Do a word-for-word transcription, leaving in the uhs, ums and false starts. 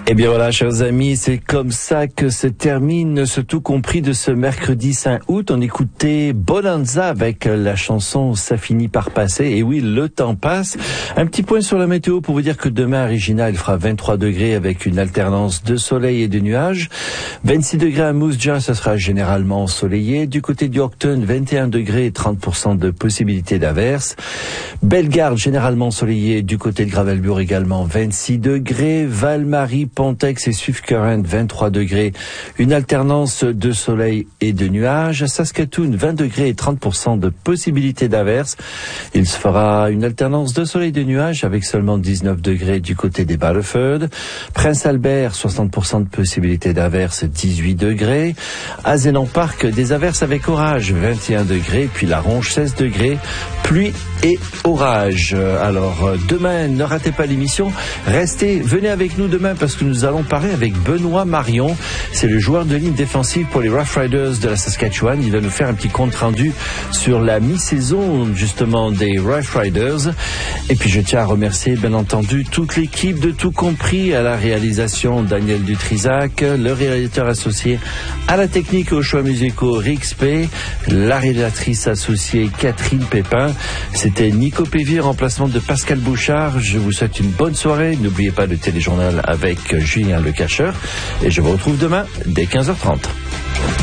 Eh bien voilà, chers amis, c'est comme ça que se termine ce tout compris de ce mercredi cinq août. On écoutait Bonanza avec la chanson Ça finit par passer. Et oui, le temps passe. Un petit point sur la météo pour vous dire que demain, à Regina, il fera vingt-trois degrés avec une alternance de soleil et de nuages. vingt-six degrés à Moose Jaw, ce sera généralement ensoleillé. Du côté du Octon, vingt et un degrés et trente pour cent de possibilité d'averse. Bellegarde, généralement ensoleillé. Du côté de Gravelbourg également, vingt-six degrés. Val-Marie, Pontex et Swift Current, vingt-trois degrés. Une alternance de soleil et de nuages. Saskatoon, vingt degrés et trente pour cent de possibilité d'averse. Il se fera une alternance de soleil et de nuages avec seulement dix-neuf degrés du côté des Battleford. Prince Albert, soixante pour cent de possibilité d'averse, dix-huit degrés. À Zénon Park, des averses avec orage, vingt et un degrés. Puis La Ronge, seize degrés. Pluie et orage. Alors, demain, ne ratez pas l'émission. Restez, venez avec nous demain parce que nous allons parler avec Benoît Marion. C'est le joueur de ligne défensive pour les Rough Riders de la Saskatchewan. Il va nous faire un petit compte rendu sur la mi-saison, justement, des Rough Riders. Et puis, je tiens à remercier, bien entendu, toute l'équipe de Tout Compris, à la réalisation Daniel Dutrisac, le réalisateur associé à la technique et aux choix musicaux Rix P, la réalisatrice associée Catherine Pépin. C'était Nico Pévier, remplacement de Pascal Bouchard. Je vous souhaite une bonne soirée. N'oubliez pas le téléjournal avec Julien Le Cacheur. Et je vous retrouve demain dès quinze heures trente.